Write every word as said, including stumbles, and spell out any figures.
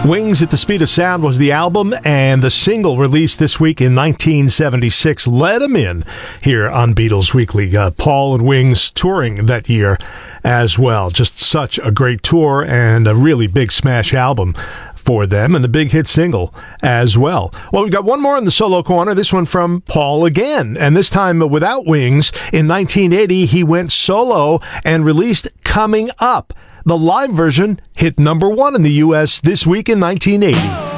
Wings at the Speed of Sound was the album, and the single released this week in nineteen seventy-six, Let 'Em In, here on Beatles Weekly. Uh, Paul and Wings touring that year as well. Just such a great tour and a really big smash album for them, and a big hit single as well. Well, we've got one more in the solo corner, this one from Paul again, and this time without Wings. In nineteen eighty, he went solo and released Coming Up. The live version hit number one in the U S this week in nineteen eighty.